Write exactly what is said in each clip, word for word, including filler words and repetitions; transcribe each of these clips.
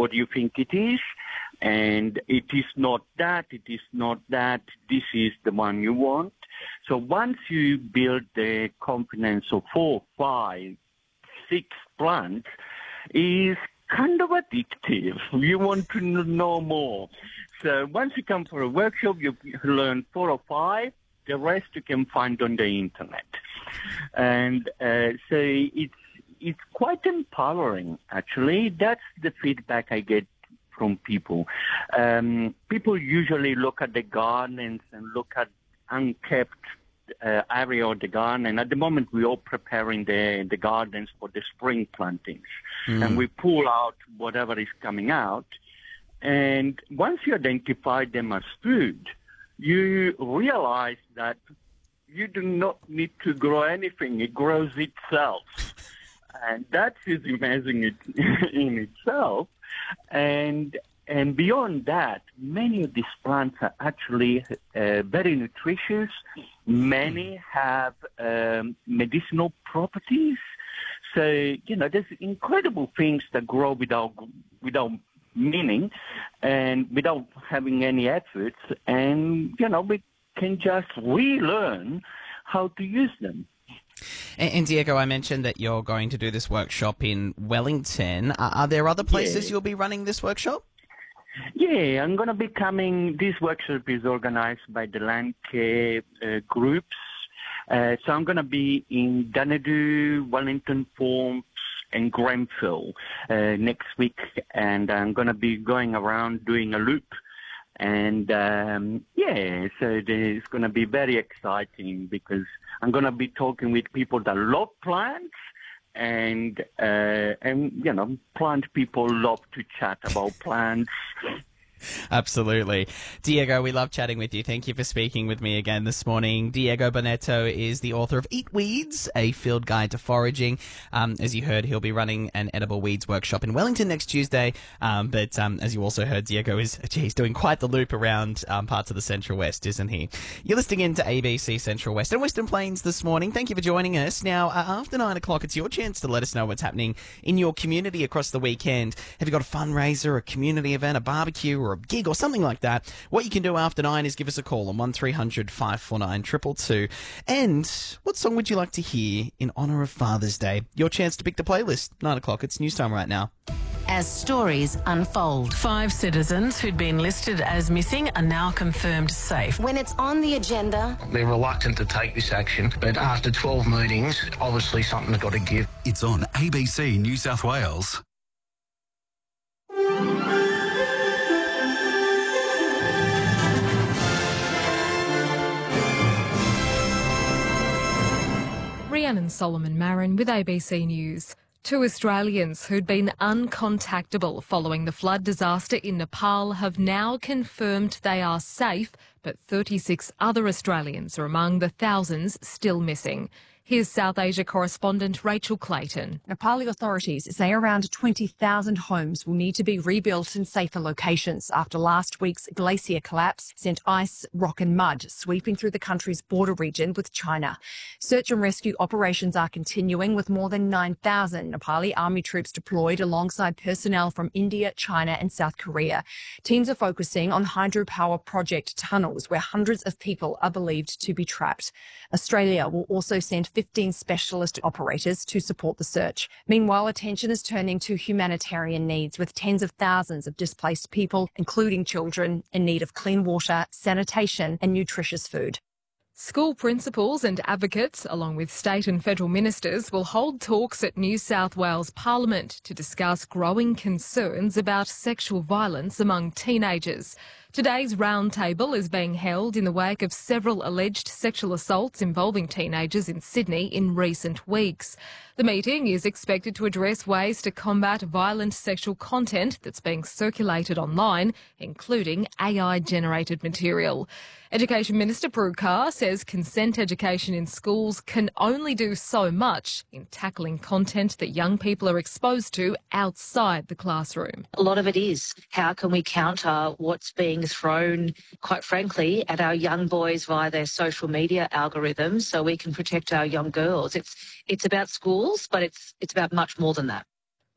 what do you think it is? And it is not that, it is not that, this is the one you want. So once you build the confidence of four, five, six plants, is kind of addictive. You want to know more. So once you come for a workshop, you learn four or five. The rest you can find on the internet. And uh, so it's it's quite empowering, actually. That's the feedback I get from people. Um, people usually look at the gardens and look at unkept uh, area of the garden. And at the moment, we're all preparing the, the gardens for the spring plantings. Mm. And we pull out whatever is coming out. And once you identify them as food, you realize that you do not need to grow anything. It grows itself. And that is amazing in itself. And and beyond that, many of these plants are actually uh, very nutritious. Many have um, medicinal properties. So, you know, there's incredible things that grow without without meaning and without having any efforts. And, you know, we can just relearn how to use them. And, and Diego, I mentioned that you're going to do this workshop in Wellington. Are, are there other places yeah. you'll be running this workshop? Yeah, I'm going to be coming. This workshop is organized by the Land Care uh, groups. Uh, so I'm going to be in Dunedoo, Wellington Forbes, and Grenfell uh, next week. And I'm going to be going around doing a loop. And, um, yeah, so it's going to be very exciting because I'm going to be talking with people that love plants and, uh, and you know, plant people love to chat about plants. Absolutely. Diego, we love chatting with you. Thank you for speaking with me again this morning. Diego Bonetto is the author of Eat Weeds, a field guide to foraging. Um, as you heard, he'll be running an edible weeds workshop in Wellington next Tuesday. Um, but um, as you also heard, Diego is geez, doing quite the loop around um, parts of the Central West, isn't he? You're listening in to A B C Central West and Western Plains this morning. Thank you for joining us. Now, uh, after nine o'clock, it's your chance to let us know what's happening in your community across the weekend. Have you got a fundraiser, a community event, a barbecue, or a gig or something like that? What you can do after nine is give us a call on one three hundred five four nine two two two. And what song would you like to hear in honour of Father's Day? Your chance to pick the playlist. Nine o'clock, it's news time right now. As stories unfold. Five citizens who'd been listed as missing are now confirmed safe. When it's on the agenda, they're reluctant to take this action, but after twelve meetings, obviously something's got to give. It's on A B C New South Wales. Rhiannon Solomon Marin with A B C News. Two Australians who'd been uncontactable following the flood disaster in Nepal have now confirmed they are safe, but thirty-six other Australians are among the thousands still missing. Here's South Asia correspondent Rachel Clayton. Nepali authorities say around twenty thousand homes will need to be rebuilt in safer locations after last week's glacier collapse sent ice, rock and mud sweeping through the country's border region with China. Search and rescue operations are continuing with more than nine thousand Nepali army troops deployed alongside personnel from India, China and South Korea. Teams are focusing on hydropower project tunnels where hundreds of people are believed to be trapped. Australia will also send fifteen specialist operators to support the search. Meanwhile, attention is turning to humanitarian needs with tens of thousands of displaced people, including children, in need of clean water, sanitation and nutritious food. School principals and advocates, along with state and federal ministers, will hold talks at New South Wales Parliament to discuss growing concerns about sexual violence among teenagers. Today's roundtable is being held in the wake of several alleged sexual assaults involving teenagers in Sydney in recent weeks. The meeting is expected to address ways to combat violent sexual content that's being circulated online, including A I-generated material. Education Minister Prue Carr says consent education in schools can only do so much in tackling content that young people are exposed to outside the classroom. A lot of it is how can we counter what's being thrown, quite frankly, at our young boys via their social media algorithms so we can protect our young girls. It's it's about schools, but it's it's about much more than that.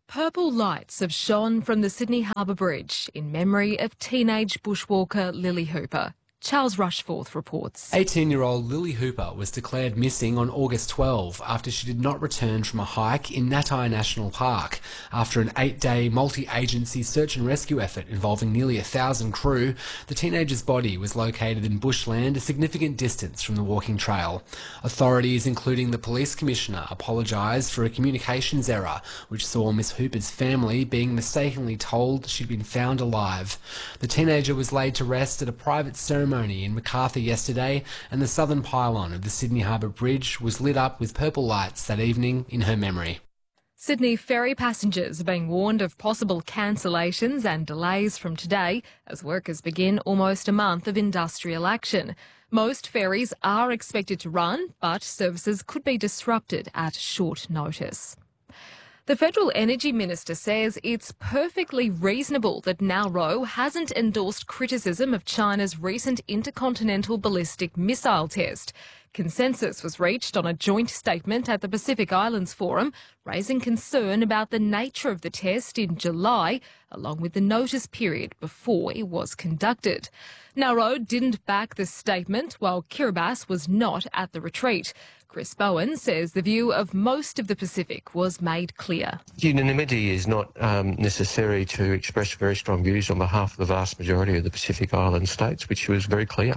Purple lights have shone from the Sydney Harbour Bridge in memory of teenage bushwalker Lily Hooper. Charles Rushforth reports. eighteen-year-old Lily Hooper was declared missing on August twelfth after she did not return from a hike in Natai National Park. After an eight-day multi-agency search and rescue effort involving nearly a thousand crew, the teenager's body was located in bushland a significant distance from the walking trail. Authorities, including the police commissioner, apologised for a communications error which saw Miss Hooper's family being mistakenly told she'd been found alive. The teenager was laid to rest at a private ceremony in Macarthur yesterday, and the southern pylon of the Sydney Harbour Bridge was lit up with purple lights that evening in her memory. Sydney ferry passengers are being warned of possible cancellations and delays from today as workers begin almost a month of industrial action. Most ferries are expected to run, but services could be disrupted at short notice. The Federal Energy Minister says it's perfectly reasonable that Nauru hasn't endorsed criticism of China's recent intercontinental ballistic missile test. Consensus was reached on a joint statement at the Pacific Islands Forum, raising concern about the nature of the test in July, along with the notice period before it was conducted. Nauru didn't back the statement, while Kiribati was not at the retreat. Chris Bowen says the view of most of the Pacific was made clear. Unanimity is not um, necessary to express very strong views on behalf of the vast majority of the Pacific Island states, which was very clear.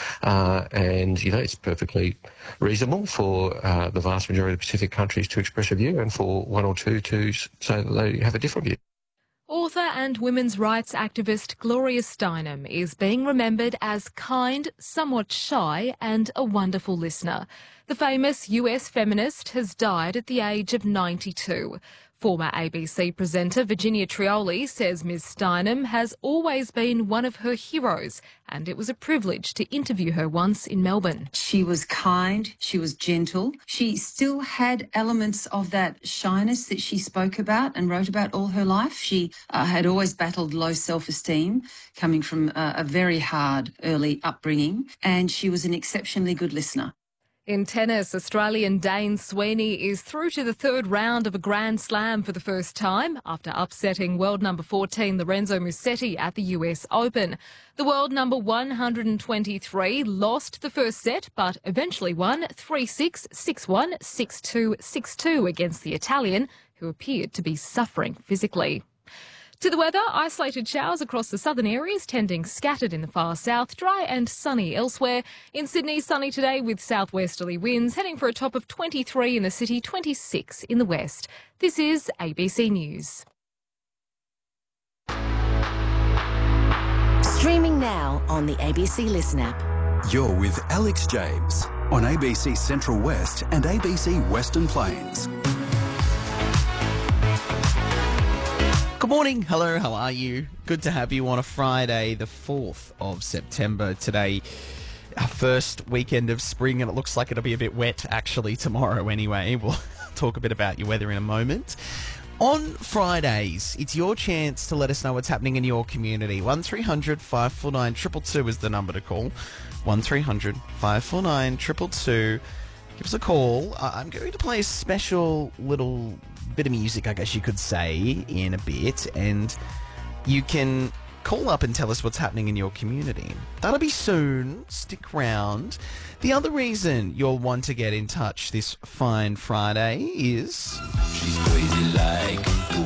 Uh, and, you know, it's perfectly reasonable for uh, the vast majority of the Pacific countries to express a view and for one or two to say that they have a different view. Author and women's rights activist Gloria Steinem is being remembered as kind, somewhat shy, and a wonderful listener. The famous U S feminist has died at the age of ninety-two. Former A B C presenter Virginia Trioli says Miz Steinem has always been one of her heroes, and it was a privilege to interview her once in Melbourne. She was kind, she was gentle. She still had elements of that shyness that she spoke about and wrote about all her life. She uh, had always battled low self-esteem, coming from uh, a very hard early upbringing, and she was an exceptionally good listener. In tennis, Australian Dane Sweeney is through to the third round of a Grand Slam for the first time after upsetting world number fourteen Lorenzo Musetti at the U S Open. The world number one hundred twenty-three lost the first set but eventually won three six, six one, six two, six two against the Italian, who appeared to be suffering physically. To the weather, isolated showers across the southern areas, tending scattered in the far south, dry and sunny elsewhere. In Sydney, sunny today with southwesterly winds, heading for a top of twenty-three in the city, twenty-six in the west. This is A B C News. Streaming now on the A B C Listen app. You're with Alex James on A B C Central West and A B C Western Plains. Good morning. Hello, how are you? Good to have you on a Friday, the fourth of September. Today, our first weekend of spring, and it looks like it'll be a bit wet actually tomorrow anyway. We'll talk a bit about your weather in a moment. On Fridays, it's your chance to let us know what's happening in your community. one three hundred, five four nine, two two two is the number to call. one three hundred, five four nine, two two two. Give us a call. I'm going to play a special little bit of music, I guess you could say, in a bit, and you can call up and tell us what's happening in your community. That'll be soon. Stick around. The other reason you'll want to get in touch this fine Friday is... She's crazy like a fool.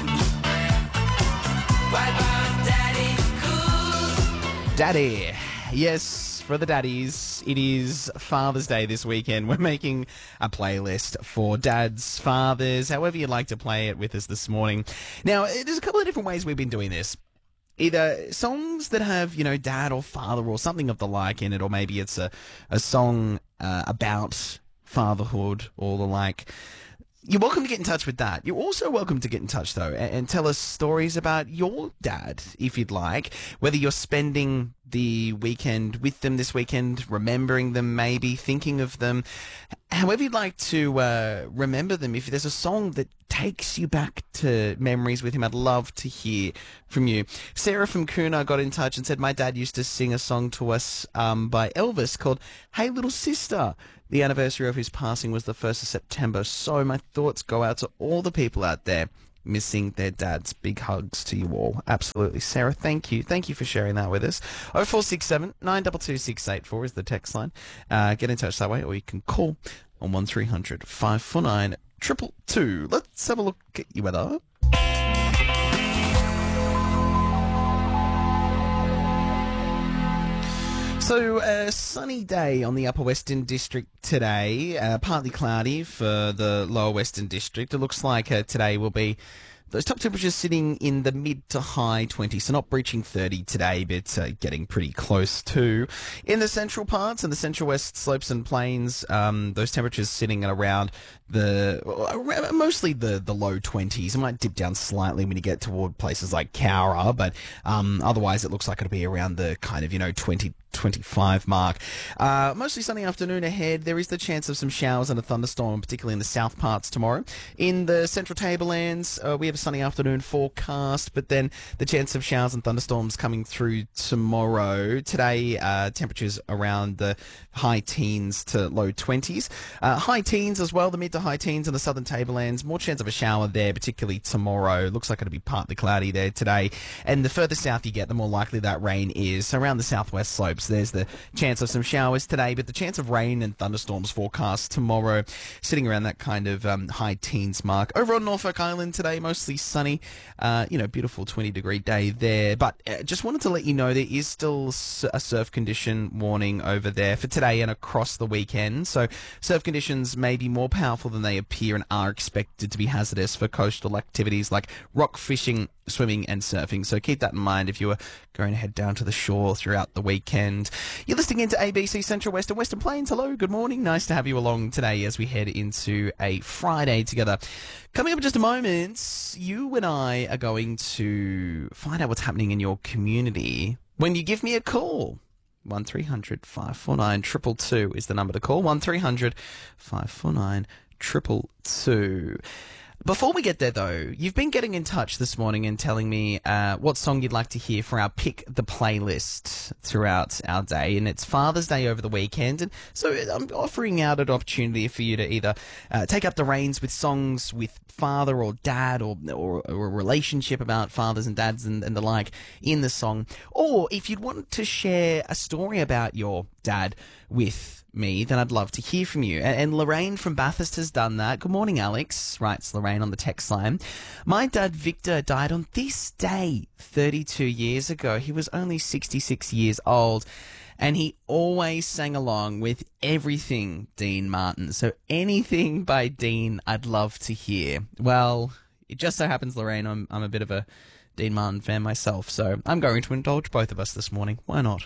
What about Daddy Cool? Daddy. Yes, for the daddies, it is Father's Day this weekend. We're making a playlist for dads, fathers, however you'd like to play it with us this morning. Now, there's a couple of different ways we've been doing this. Either songs that have, you know, dad or father or something of the like in it, or maybe it's a, a song uh, about fatherhood or the like. You're welcome to get in touch with that. You're also welcome to get in touch, though, and, and tell us stories about your dad, if you'd like, whether you're spending the weekend with them this weekend, remembering them maybe, thinking of them, however you'd like to uh, remember them. If there's a song that takes you back to memories with him, I'd love to hear from you. Sarah from Coonah got in touch and said, my dad used to sing a song to us um, by Elvis called Hey Little Sister. The anniversary of his passing was the first of September, so my thoughts go out to all the people out there missing their dads. Big hugs to you all. Absolutely. Sarah, thank you. Thank you for sharing that with us. oh four six seven, nine two two, six eight four is the text line. Uh, get in touch that way, or you can call on one three hundred, five four nine, two two two. Let's have a look at your weather. So, a sunny day on the Upper Western District today, uh, partly cloudy for the Lower Western District. It looks like uh, today will be those top temperatures sitting in the mid to high twenties, so not breaching thirty today, but uh, getting pretty close to. In the central parts and the central west slopes and plains, um, those temperatures sitting at around the mostly the the low twenties. It might dip down slightly when you get toward places like Cowra, but um, otherwise it looks like it'll be around the kind of, you know, twenty, twenty-five mark. Uh, mostly sunny afternoon ahead. There is the chance of some showers and a thunderstorm, particularly in the south parts tomorrow. In the central tablelands, uh, we have a sunny afternoon forecast, but then the chance of showers and thunderstorms coming through tomorrow. Today, uh, temperatures around the high teens to low twenties. Uh, high teens as well, the mid to high teens in the southern tablelands. More chance of a shower there, particularly tomorrow. Looks like it'll be partly cloudy there today. And the further south you get, the more likely that rain is. So around the southwest slopes, there's the chance of some showers today, but the chance of rain and thunderstorms forecast tomorrow, sitting around that kind of um, high teens mark. Over on Norfolk Island today, mostly sunny. Uh, you know, beautiful twenty degree day there. But uh, just wanted to let you know there is still a surf condition warning over there for today and across the weekend. So surf conditions may be more powerful than they appear and are expected to be hazardous for coastal activities like rock fishing, swimming and surfing. So keep that in mind if you are going to head down to the shore throughout the weekend. You're listening into A B C Central West and Western Plains. Hello, good morning. Nice to have you along today as we head into a Friday together. Coming up in just a moment, you and I are going to find out what's happening in your community when you give me a call. one three hundred, five four nine, two two two is the number to call. one three hundred, five four nine, two two two. Before we get there, though, you've been getting in touch this morning and telling me uh, what song you'd like to hear for our Pick the Playlist throughout our day. And it's Father's Day over the weekend. And so I'm offering out an opportunity for you to either uh, take up the reins with songs with father or dad or, or, or a relationship about fathers and dads and, and the like in the song. Or if you'd want to share a story about your dad with me, then I'd love to hear from you. And, and Lorraine from Bathurst has done that. Good morning, Alex, writes Lorraine on the text line. My dad, Victor, died on this day thirty-two years ago. He was only sixty-six years old, and he always sang along with everything Dean Martin. So anything by Dean, I'd love to hear. Well, it just so happens, Lorraine, I'm, I'm a bit of a Dean Martin fan myself, so I'm going to indulge both of us this morning. Why not?